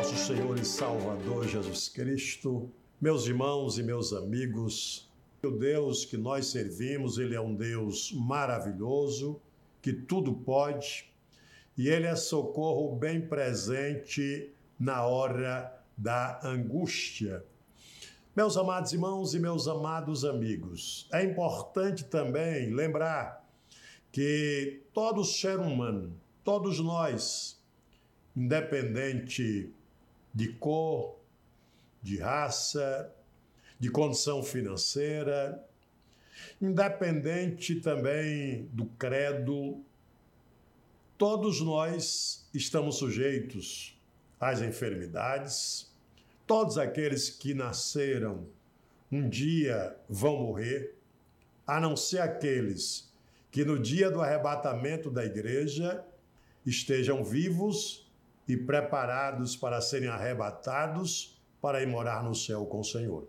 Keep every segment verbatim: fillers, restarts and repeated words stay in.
nosso Senhor e Salvador Jesus Cristo, meus irmãos e meus amigos, o Deus que nós servimos, Ele é um Deus maravilhoso, que tudo pode, e Ele é socorro bem presente na hora da angústia. Meus amados irmãos e meus amados amigos, é importante também lembrar que todo ser humano, todos nós, independente de cor, de raça, de condição financeira, independente também do credo, todos nós estamos sujeitos às enfermidades. Todos aqueles que nasceram um dia vão morrer, a não ser aqueles que no dia do arrebatamento da igreja estejam vivos e preparados para serem arrebatados para ir morar no céu com o Senhor.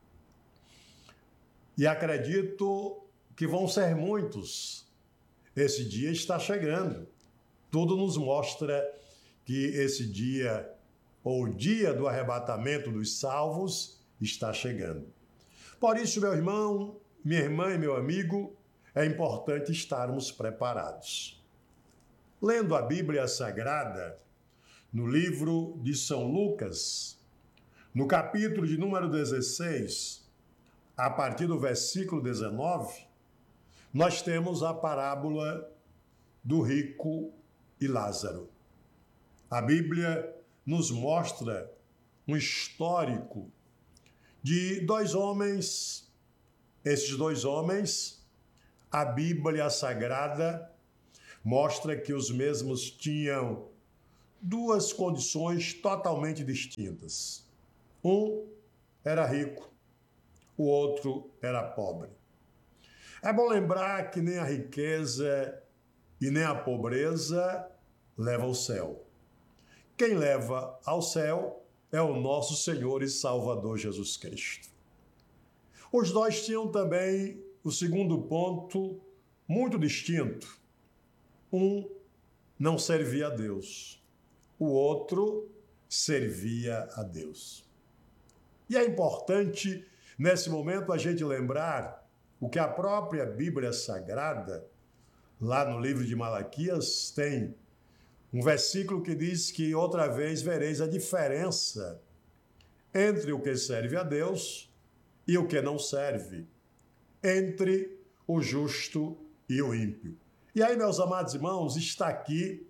E acredito que vão ser muitos. Esse dia está chegando. Tudo nos mostra que esse dia, ou o dia do arrebatamento dos salvos, está chegando. Por isso, meu irmão, minha irmã e meu amigo, é importante estarmos preparados. Lendo a Bíblia Sagrada, no livro de São Lucas, no capítulo de número dezesseis, a partir do versículo dezenove, nós temos a parábola do rico e Lázaro. A Bíblia nos mostra um histórico de dois homens. Esses dois homens, a Bíblia Sagrada mostra que os mesmos tinham duas condições totalmente distintas. Um era rico, o outro era pobre. É bom lembrar que nem a riqueza e nem a pobreza leva ao céu. Quem leva ao céu é o nosso Senhor e Salvador Jesus Cristo. Os dois tinham também o segundo ponto muito distinto. Um não servia a Deus, o outro servia a Deus. E é importante, nesse momento, a gente lembrar o que a própria Bíblia Sagrada, lá no livro de Malaquias, tem um versículo que diz que outra vez vereis a diferença entre o que serve a Deus e o que não serve, entre o justo e o ímpio. E aí, meus amados irmãos, está aqui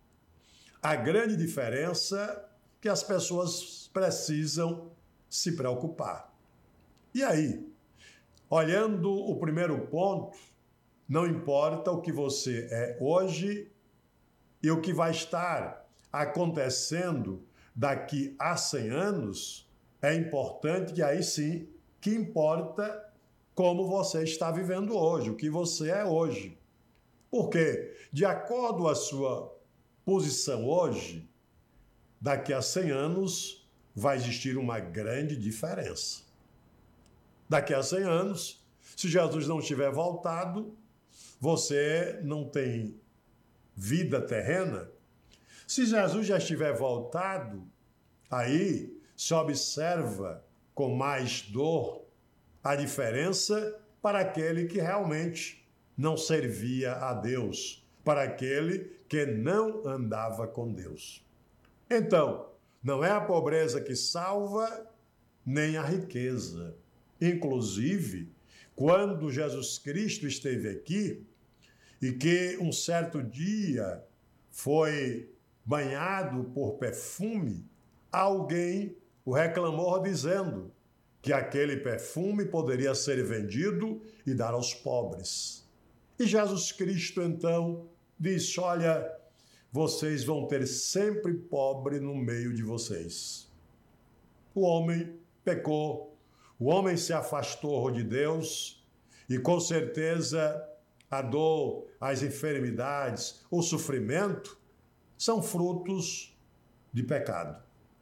a grande diferença que as pessoas precisam se preocupar. E aí, olhando o primeiro ponto, não importa o que você é hoje e o que vai estar acontecendo daqui a cem anos, é importante que aí sim, que importa como você está vivendo hoje, o que você é hoje. Porque, de acordo com a sua posição hoje, daqui a cem anos vai existir uma grande diferença. Daqui a cem anos, se Jesus não tiver voltado, você não tem vida terrena. Se Jesus já estiver voltado, aí se observa com mais dor a diferença para aquele que realmente não servia a Deus, para aquele que não andava com Deus. Então, não é a pobreza que salva, nem a riqueza. Inclusive, quando Jesus Cristo esteve aqui, e que um certo dia foi banhado por perfume, alguém o reclamou dizendo que aquele perfume poderia ser vendido e dar aos pobres. E Jesus Cristo, então, disse, olha, vocês vão ter sempre pobre no meio de vocês. O homem pecou, o homem se afastou de Deus e, com certeza, a dor, as enfermidades, o sofrimento são frutos de pecado.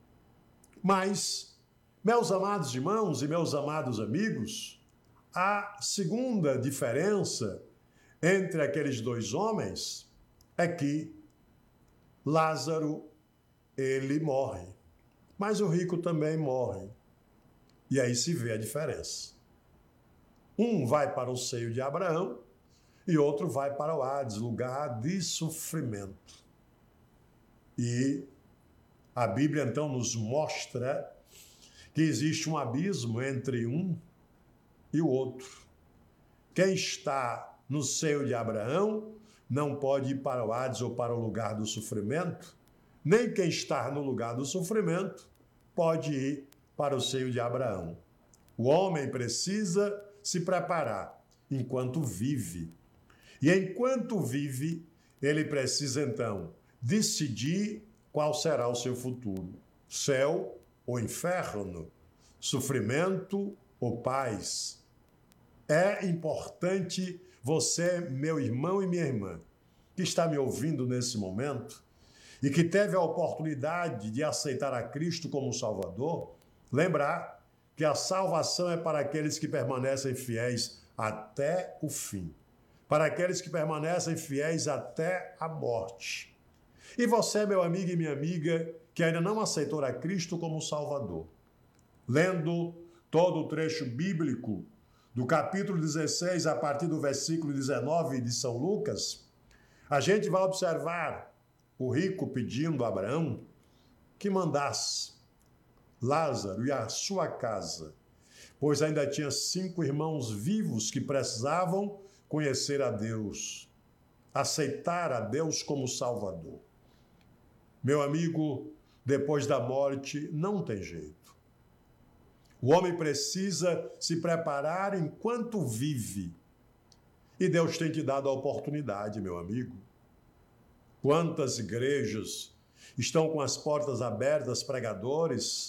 Mas, meus amados irmãos e meus amados amigos, a segunda diferença entre aqueles dois homens é que Lázaro, ele morre. mas o rico também morre. E aí se vê a diferença. Um vai para o seio de Abraão e outro vai para o Hades, lugar de sofrimento. E a Bíblia então nos mostra que existe um abismo entre um e o outro. Quem está no seio de Abraão não pode ir para o Hades ou para o lugar do sofrimento, nem quem está no lugar do sofrimento pode ir para o seio de Abraão. O homem precisa se preparar enquanto vive. E enquanto vive, ele precisa então decidir qual será o seu futuro: céu ou inferno, sofrimento ou paz. É importante você, meu irmão e minha irmã, que está me ouvindo nesse momento e que teve a oportunidade de aceitar a Cristo como Salvador, lembrar que a salvação é para aqueles que permanecem fiéis até o fim, para aqueles que permanecem fiéis até a morte. E você, meu amigo e minha amiga, que ainda não aceitou a Cristo como Salvador, lendo todo o trecho bíblico do capítulo dezesseis, a partir do versículo dezenove de São Lucas, a gente vai observar o rico pedindo a Abraão que mandasse Lázaro e a sua casa, pois ainda tinha cinco irmãos vivos que precisavam conhecer a Deus, aceitar a Deus como Salvador. Meu amigo, depois da morte não tem jeito. O homem precisa se preparar enquanto vive. E Deus tem te dado a oportunidade, meu amigo. Quantas igrejas estão com as portas abertas, pregadores,